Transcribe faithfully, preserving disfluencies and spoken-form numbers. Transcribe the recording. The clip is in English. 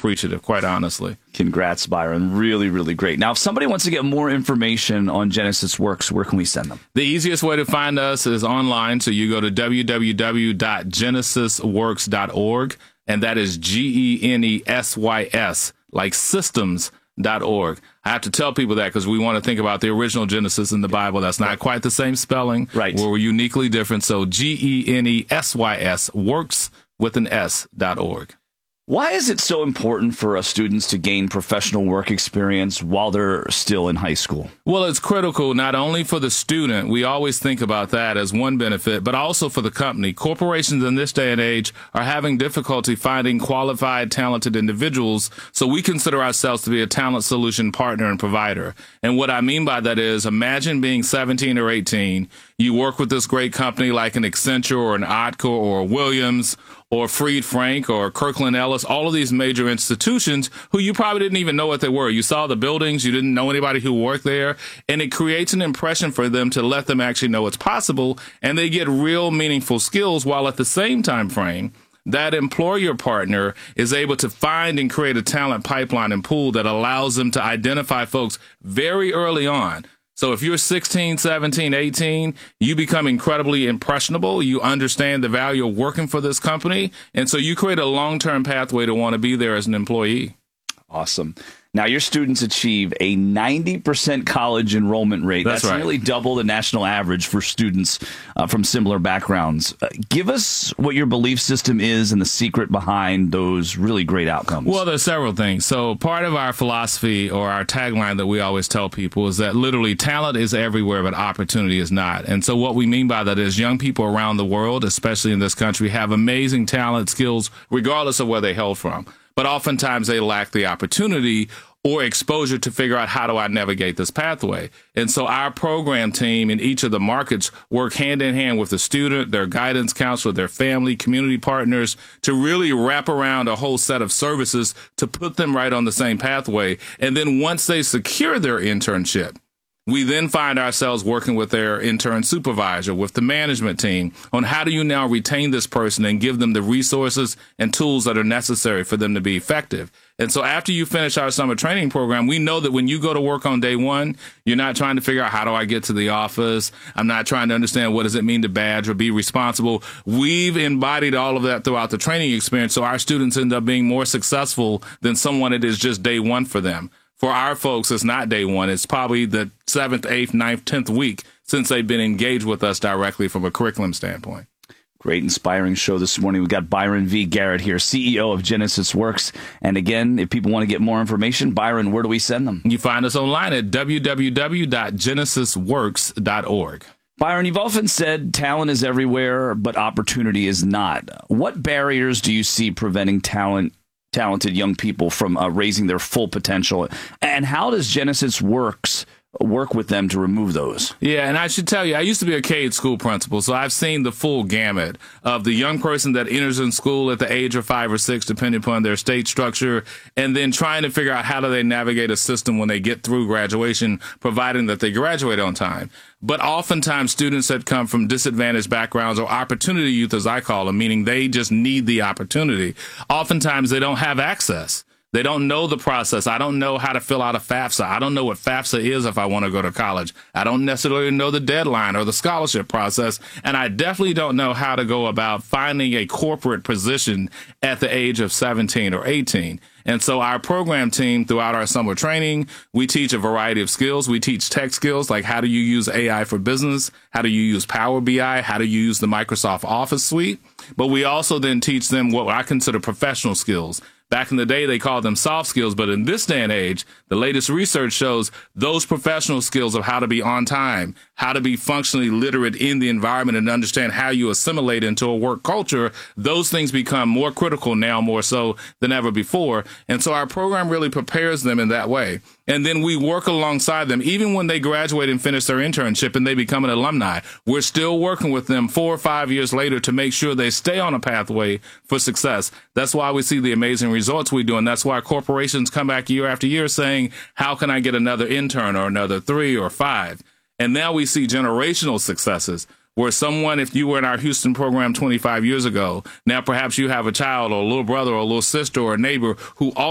appreciative, quite honestly. Congrats, Byron. Really, really great. Now, if somebody wants to get more information on Genesis Works, where can we send them? The easiest way to find us is online. So you go to w w w dot genesis works dot org, and that is G E N E S Y S, like systems dot org. I have to tell people that because we want to think about the original Genesis in the Bible. That's not quite the same spelling. Right. We're uniquely different. So G E N E S Y S, works with an S dot org. Why is it so important for us students to gain professional work experience while they're still in high school? Well, it's critical not only for the student, we always think about that as one benefit, but also for the company. Corporations in this day and age are having difficulty finding qualified, talented individuals, so we consider ourselves to be a talent solution partner and provider. And what I mean by that is, imagine being seventeen or eighteen, you work with this great company like an Accenture or an Otco or a Williams or Fried Frank or Kirkland Ellis, all of these major institutions who you probably didn't even know what they were. You saw the buildings, you didn't know anybody who worked there, and it creates an impression for them to let them actually know it's possible, and they get real meaningful skills while at the same time frame, that employer partner is able to find and create a talent pipeline and pool that allows them to identify folks very early on. So if you're sixteen, seventeen, eighteen, you become incredibly impressionable. You understand the value of working for this company. And so you create a long-term pathway to want to be there as an employee. Awesome. Now, your students achieve a ninety percent college enrollment rate. That's, That's right. nearly double the national average for students uh, from similar backgrounds. Uh, give us what your belief system is and the secret behind those really great outcomes. Well, there's several things. So part of our philosophy or our tagline that we always tell people is that literally talent is everywhere, but opportunity is not. And so what we mean by that is young people around the world, especially in this country, have amazing talent, skills, regardless of where they hail from. But oftentimes they lack the opportunity or exposure to figure out how do I navigate this pathway. And so our program team in each of the markets work hand in hand with the student, their guidance counselor, their family, community partners to really wrap around a whole set of services to put them right on the same pathway. And then once they secure their internship, we then find ourselves working with their intern supervisor, with the management team on how do you now retain this person and give them the resources and tools that are necessary for them to be effective. And so after you finish our summer training program, we know that when you go to work on day one, you're not trying to figure out how do I get to the office. I'm not trying to understand what does it mean to badge or be responsible. We've embodied all of that throughout the training experience. So our students end up being more successful than someone that is just day one for them. For our folks, it's not day one. It's probably the seventh, eighth, ninth, tenth week since they've been engaged with us directly from a curriculum standpoint. Great, inspiring show this morning. We've got Byron V. Garrett here, C E O of Genesis Works. And again, if people want to get more information, Byron, where do we send them? You find us online at w w w dot genesis works dot org. Byron, you've often said talent is everywhere, but opportunity is not. What barriers do you see preventing talent talented young people from uh, raising their full potential? And how does Genesis Works work with them to remove those? Yeah, and I should tell you, I used to be a Cade school principal, so I've seen the full gamut of the young person that enters in school at the age of five or six, depending upon their state structure, and then trying to figure out how do they navigate a system when they get through graduation, providing that they graduate on time. But oftentimes students that come from disadvantaged backgrounds or opportunity youth, as I call them, meaning they just need the opportunity, oftentimes they don't have access. They don't know the process. I don't know how to fill out a FAFSA. I don't know what FAFSA is if I want to go to college. I don't necessarily know the deadline or the scholarship process. And I definitely don't know how to go about finding a corporate position at the age of seventeen or eighteen. And so our program team, throughout our summer training, we teach a variety of skills. We teach tech skills like how do you use A I for business? How do you use Power B I? How do you use the Microsoft Office suite? But we also then teach them what I consider professional skills. Back in the day, they called them soft skills, but in this day and age, the latest research shows those professional skills of how to be on time, how to be functionally literate in the environment and understand how you assimilate into a work culture, those things become more critical now more so than ever before. And so our program really prepares them in that way. And then we work alongside them, even when they graduate and finish their internship and they become an alumni. We're still working with them four or five years later to make sure they stay on a pathway for success. That's why we see the amazing results we do. And that's why corporations come back year after year saying, how can I get another intern or another three or five? And now we see generational successes where someone, if you were in our Houston program twenty-five years ago, now perhaps you have a child or a little brother or a little sister or a neighbor who also